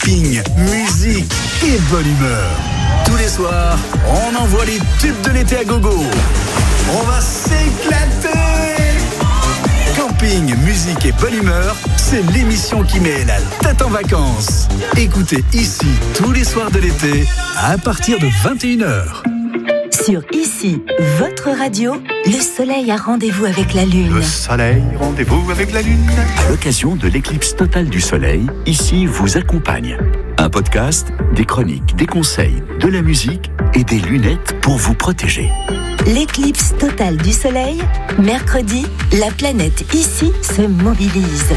camping, musique et bonne humeur. Tous les soirs, on envoie les tubes de l'été à gogo. On va s'éclater. Camping, musique et bonne humeur, c'est l'émission qui met la tête en vacances. Écoutez ici tous les soirs de l'été à partir de 21h. Sur Ici, votre radio, le soleil a rendez-vous avec la lune. Le soleil, rendez-vous avec la lune. À l'occasion de l'éclipse totale du soleil, Ici vous accompagne. Un podcast, des chroniques, des conseils, de la musique et des lunettes pour vous protéger. L'éclipse totale du soleil, mercredi, la planète Ici se mobilise.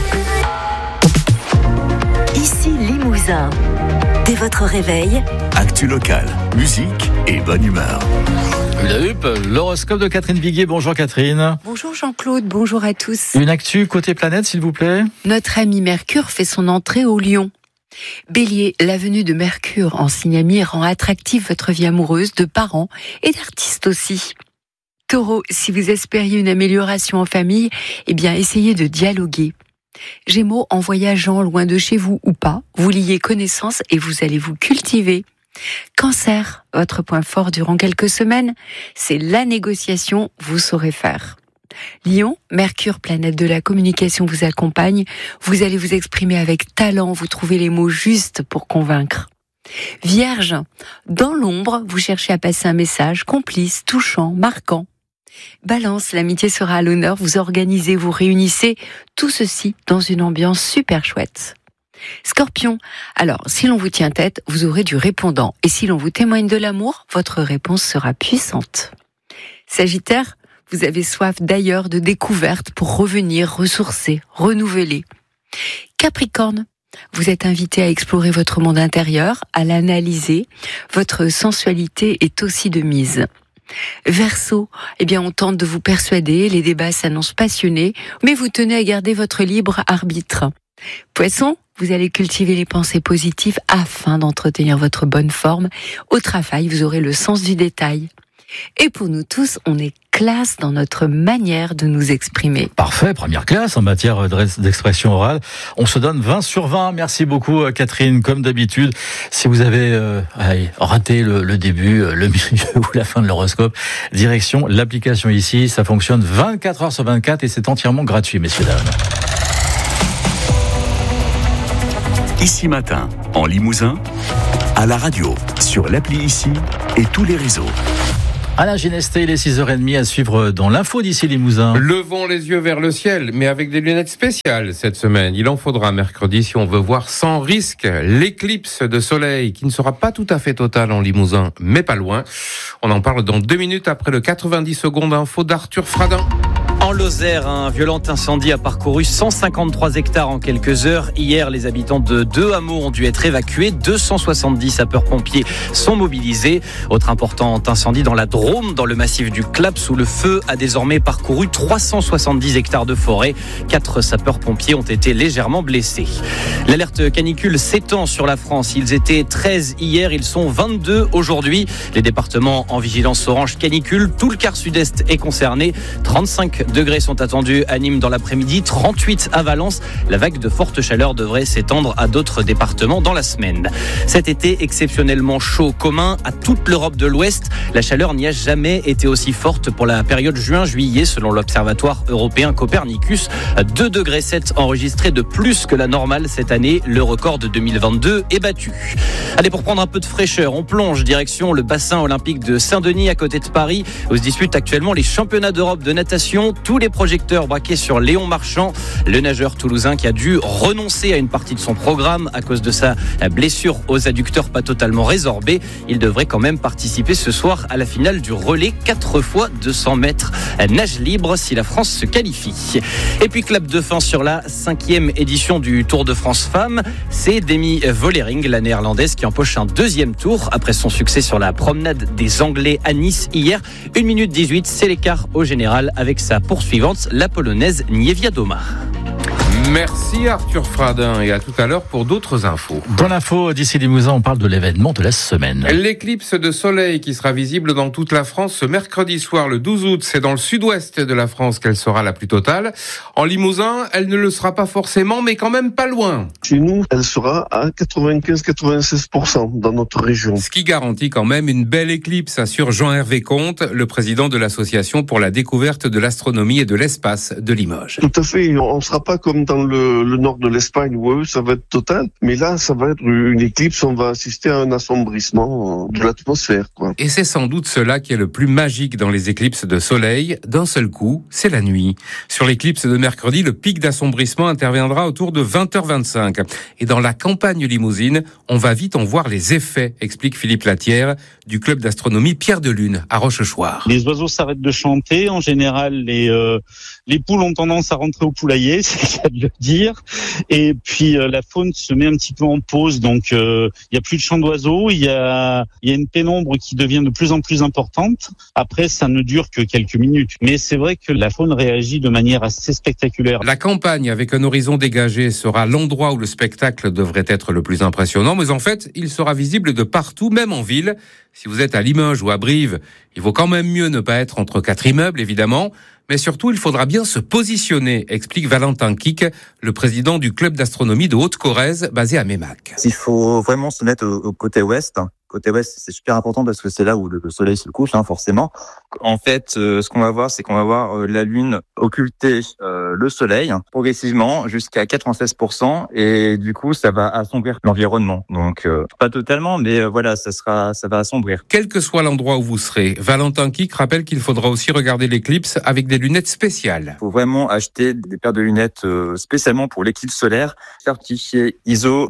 Ici Limousin. Dès votre réveil, Actu locale, musique et bonne humeur. L'horoscope de Catherine Viguier. Bonjour Catherine. Bonjour Jean-Claude, bonjour à tous. Une actu côté planète s'il vous plaît. Notre ami Mercure fait son entrée au Lion. Bélier, la venue de Mercure en signe ami rend attractive votre vie amoureuse, de parents et d'artistes aussi. Taureau, si vous espériez une amélioration en famille, essayez de dialoguer. Gémeaux, en voyageant loin de chez vous ou pas, vous liez connaissance et vous allez vous cultiver. Cancer, votre point fort durant quelques semaines, c'est la négociation, vous saurez faire. Lion, Mercure, planète de la communication, vous accompagne, vous allez vous exprimer avec talent, vous trouvez les mots justes pour convaincre. Vierge, dans l'ombre, vous cherchez à passer un message complice, touchant, marquant. Balance, l'amitié sera à l'honneur, vous organisez, vous réunissez, tout ceci dans une ambiance super chouette. Scorpion, alors si l'on vous tient tête, vous aurez du répondant, et si l'on vous témoigne de l'amour, votre réponse sera puissante. Sagittaire, vous avez soif d'ailleurs de découvertes pour revenir, ressourcer, renouveler. Capricorne, vous êtes invité à explorer votre monde intérieur, à l'analyser, votre sensualité est aussi de mise. Verseau, on tente de vous persuader, les débats s'annoncent passionnés, mais vous tenez à garder votre libre arbitre. Poisson, vous allez cultiver les pensées positives afin d'entretenir votre bonne forme. Au travail, vous aurez le sens du détail. Et pour nous tous, on est classe dans notre manière de nous exprimer. Parfait, première classe en matière d'expression orale. On se donne 20 sur 20. Merci beaucoup Catherine, comme d'habitude. Si vous avez raté le début, le milieu ou la fin de l'horoscope, direction l'application Ici. Ça fonctionne 24 heures sur 24 et c'est entièrement gratuit, messieurs, dames. Ici matin, en Limousin, à la radio, sur l'appli Ici et tous les réseaux. Alain Ginesté, il est 6h30 à suivre dans l'info d'Ici Limousin. Levons les yeux vers le ciel, mais avec des lunettes spéciales cette semaine. Il en faudra mercredi si on veut voir sans risque l'éclipse de soleil, qui ne sera pas tout à fait totale en Limousin, mais pas loin. On en parle dans 2 minutes après le 90 secondes info d'Arthur Fradin. En Lozère, un violent incendie a parcouru 153 hectares en quelques heures. Hier, les habitants de 2 hameaux ont dû être évacués. 270 sapeurs-pompiers sont mobilisés. Autre important incendie dans la Drôme, dans le massif du Claps, où le feu a désormais parcouru 370 hectares de forêt. 4 sapeurs-pompiers ont été légèrement blessés. L'alerte canicule s'étend sur la France. Ils étaient 13 hier, ils sont 22 aujourd'hui. Les départements en vigilance orange canicule, tout le quart sud-est est concerné. 35 degrés sont attendus à Nîmes dans l'après-midi, 38 à Valence. La vague de forte chaleur devrait s'étendre à d'autres départements dans la semaine. Cet été exceptionnellement chaud, commun à toute l'Europe de l'Ouest. La chaleur n'y a jamais été aussi forte pour la période juin-juillet selon l'Observatoire européen Copernicus. 2,7 degrés enregistrés de plus que la normale cette année. Le record de 2022 est battu. Allez, pour prendre un peu de fraîcheur, on plonge direction le bassin olympique de Saint-Denis à côté de Paris, où se disputent actuellement les championnats d'Europe de natation. Tous les projecteurs braqués sur Léon Marchand, le nageur toulousain qui a dû renoncer à une partie de son programme à cause de sa blessure aux adducteurs pas totalement résorbée. Il devrait quand même participer ce soir à la finale du relais 4 fois 200 mètres nage libre si la France se qualifie. Et puis clap de fin sur la 5e édition du Tour de France Femmes. C'est Demi Vollering, la néerlandaise, qui empoche un 2e tour après son succès sur la promenade des Anglais à Nice hier. 1 minute 18, c'est l'écart au général avec sa poursuivante, la polonaise Niewiadoma. Merci Arthur Fradin et à tout à l'heure pour d'autres infos. Dans l'info d'ici Limousin, on parle de l'événement de la semaine. L'éclipse de soleil qui sera visible dans toute la France ce mercredi soir le 12 août. C'est dans le sud-ouest de la France qu'elle sera la plus totale. En Limousin, elle ne le sera pas forcément, mais quand même pas loin. Chez nous, elle sera à 95-96% dans notre région. Ce qui garantit quand même une belle éclipse, assure Jean-Hervé Comte, le président de l'Association pour la découverte de l'astronomie et de l'espace de Limoges. Tout à fait. On ne sera pas comme dans le nord de l'Espagne où eux, ça va être total. Mais là, ça va être une éclipse. On va assister à un assombrissement de l'atmosphère, quoi. Et c'est sans doute cela qui est le plus magique dans les éclipses de soleil. D'un seul coup, c'est la nuit. Sur l'éclipse de mercredi, le pic d'assombrissement interviendra autour de 20h25. Et dans la campagne limousine, on va vite en voir les effets, explique Philippe Latière du club d'astronomie Pierre de Lune à Rochechouart. Les oiseaux s'arrêtent de chanter. En général, les poules ont tendance à rentrer au poulailler, c'est le cas de le dire. Et puis la faune se met un petit peu en pause. Donc il y a plus de chants d'oiseaux. Il y a une pénombre qui devient de plus en plus importante. Après, ça ne dure que quelques minutes. Mais c'est vrai que la faune réagit de manière assez spectaculaire. La campagne avec un horizon dégagé sera l'endroit où le spectacle devrait être le plus impressionnant. Mais en fait, il sera visible de partout, même en ville. Si vous êtes à Limoges ou à Brive, il vaut quand même mieux ne pas être entre 4 immeubles, évidemment. Mais surtout, il faudra bien se positionner, explique Valentin Kik, le président du club d'astronomie de Haute-Corrèze, basé à Mémac. Il faut vraiment se mettre au côté ouest. Côté ouest, c'est super important parce que c'est là où le soleil se couche, forcément. En fait, ce qu'on va voir, c'est qu'on va voir la Lune occulter le soleil progressivement jusqu'à 96%, et du coup, ça va assombrir l'environnement. Donc, pas totalement, mais voilà, ça va assombrir. Quel que soit l'endroit où vous serez, Valentin Kik rappelle qu'il faudra aussi regarder l'éclipse avec des lunettes spéciales. Il faut vraiment acheter des paires de lunettes spécialement pour l'éclipse solaire, certifiées ISO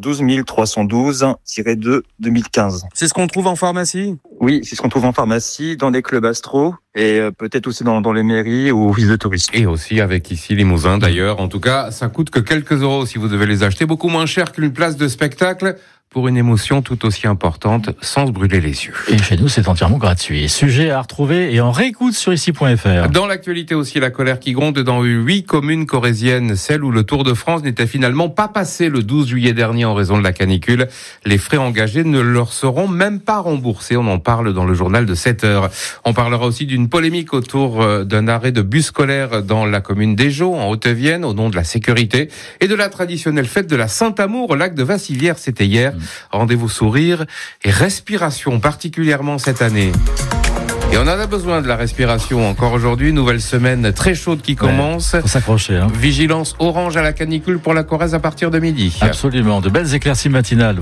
12312-2 2015. C'est ce qu'on trouve en pharmacie ? Oui, c'est ce qu'on trouve en pharmacie, dans des clubs astro et peut-être aussi dans les mairies ou offices de tourisme. Et aussi avec ici Limousin d'ailleurs. En tout cas, ça coûte que quelques euros si vous devez les acheter, beaucoup moins cher qu'une place de spectacle, pour une émotion tout aussi importante, sans se brûler les yeux. Et chez nous, c'est entièrement gratuit. Sujet à retrouver et en réécoute sur ici.fr. Dans l'actualité aussi, la colère qui gronde dans 8 communes corréziennes, celle où le Tour de France n'était finalement pas passé le 12 juillet dernier en raison de la canicule. Les frais engagés ne leur seront même pas remboursés. On en parle dans le journal de 7h. On parlera aussi d'une polémique autour d'un arrêt de bus scolaire dans la commune d'Éjaux, en Haute-Vienne, au nom de la sécurité, et de la traditionnelle fête de la Saint-Amour au lac de Vassivière, c'était hier. Rendez-vous sourire et respiration particulièrement cette année. Et on en a besoin de la respiration encore aujourd'hui. Nouvelle semaine très chaude qui commence. Faut s'accrocher. Vigilance orange à la canicule pour la Corrèze à partir de midi. Absolument. De belles éclaircies matinales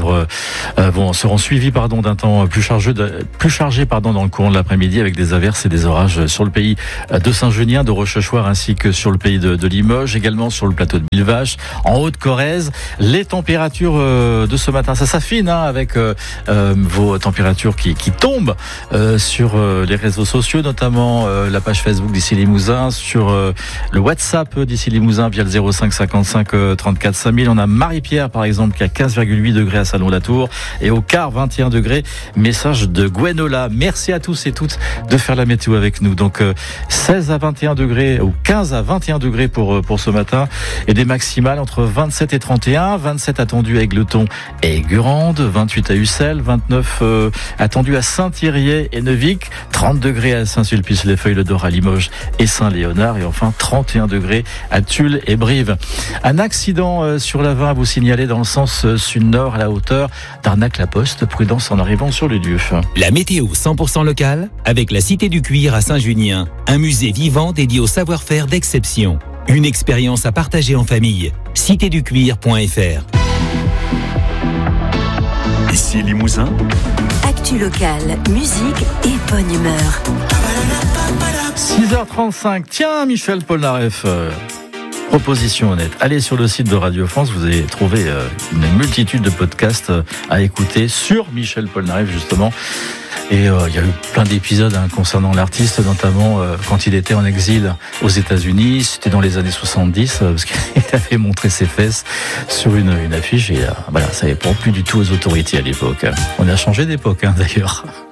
seront suivies d'un temps plus chargé dans le courant de l'après-midi, avec des averses et des orages sur le pays de Saint-Junien, de Rochechouart, ainsi que sur le pays de Limoges, également sur le plateau de Millevaches, en Haute-Corrèze. Les températures de ce matin, ça s'affine avec vos températures qui tombent sur les réseaux sociaux, notamment la page Facebook d'Ici Limousin, sur le WhatsApp d'Ici Limousin via le 05 55 34 5000. On a Marie-Pierre par exemple qui a 15,8 degrés à Salon-la-Tour, et au quart 21 degrés. Message de Gwenola. Merci à tous et toutes de faire la météo avec nous. Donc 16 à 21 degrés ou 15 à 21 degrés pour ce matin, et des maximales entre 27 et 31. 27 attendus à Égletons et Gurande, 28 à Ussel, 29 attendus à Saint-Thirier et Neuvic, 30 degrés à Saint-Sulpice-les-Feuilles-le-Dor à Limoges et Saint-Léonard, et enfin 31 degrés à Tulle et Brive. Un accident sur la 20 à vous signaler dans le sens sud-nord à la hauteur d'Arnac-la-Poste. Prudence en arrivant sur les lieux. La météo 100% locale avec la Cité du Cuir à Saint-Junien. Un musée vivant dédié au savoir-faire d'exception. Une expérience à partager en famille. citéducuir.fr. Ici Limousin. Actu locale, musique et bonne humeur. 6h35. Tiens, Michel Polnareff. Proposition honnête. Allez sur le site de Radio France, vous allez trouver une multitude de podcasts à écouter sur Michel Polnareff justement. Et il y a eu plein d'épisodes concernant l'artiste, notamment quand il était en exil aux États-Unis. C'était dans les années 70, parce qu'il avait montré ses fesses sur une affiche. Et ça répond plus du tout aux autorités à l'époque. On a changé d'époque d'ailleurs.